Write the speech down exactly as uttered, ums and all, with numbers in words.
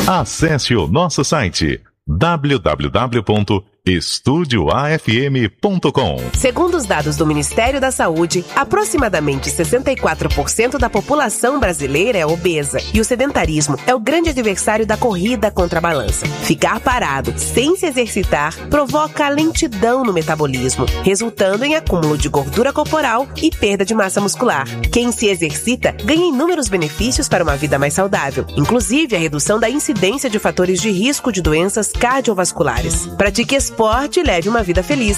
Acesse o nosso site w w w ponto estúdio a f m ponto com. Segundo os dados do Ministério da Saúde, aproximadamente sessenta e quatro por cento da população brasileira é obesa e o sedentarismo é o grande adversário da corrida contra a balança. Ficar parado sem se exercitar provoca lentidão no metabolismo, resultando em acúmulo de gordura corporal e perda de massa muscular. Quem se exercita ganha inúmeros benefícios para uma vida mais saudável, inclusive a redução da incidência de fatores de risco de doenças cardiovasculares. Pratique esporte e leve uma vida feliz.